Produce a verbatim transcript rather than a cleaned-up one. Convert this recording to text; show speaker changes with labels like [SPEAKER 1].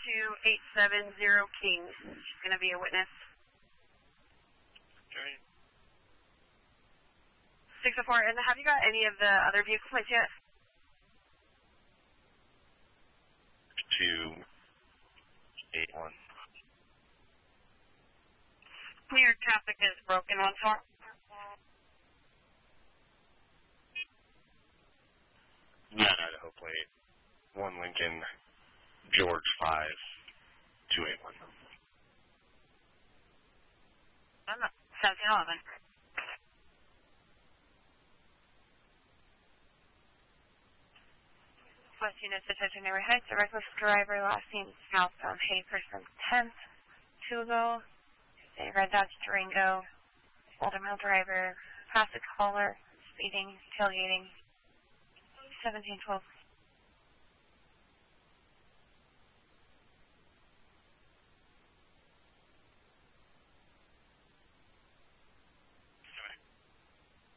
[SPEAKER 1] two eight seven zero King. She's going to be a witness.
[SPEAKER 2] Okay.
[SPEAKER 1] six oh four, and have you got any of the other vehicle plates yet?
[SPEAKER 2] two eight one.
[SPEAKER 1] New York traffic is broken once more.
[SPEAKER 2] Nine Idaho plate. One Lincoln, George five two eight one.
[SPEAKER 1] seventeen eleven. West units detecting Neighborhood Heights, a reckless driver last seen southbound Hayford from tenth. Two ago, a red Dodge Durango, older male driver, past the caller, speeding, tailgating, seventeen twelve.